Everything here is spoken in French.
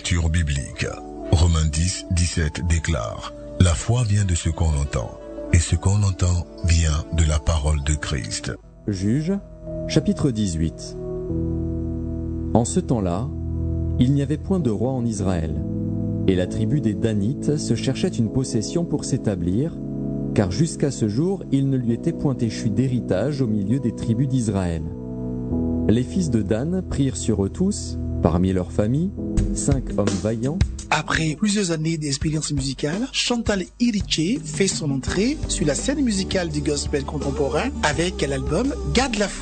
lecture biblique. Romains 10, 17 déclare: la foi vient de ce qu'on entend, et ce qu'on entend vient de la parole de Christ. Juges, chapitre 18. En ce temps-là, il n'y avait point de roi en Israël, et la tribu des Danites se cherchait une possession pour s'établir, car jusqu'à ce jour, il ne lui était point échu d'héritage au milieu des tribus d'Israël. Les fils de Dan prirent sur eux tous, parmi leurs familles, 5 hommes vaillants. Après plusieurs années d'expérience musicale, Chantal Iriche fait son entrée sur la scène musicale du gospel contemporain avec l'album Garde la foi.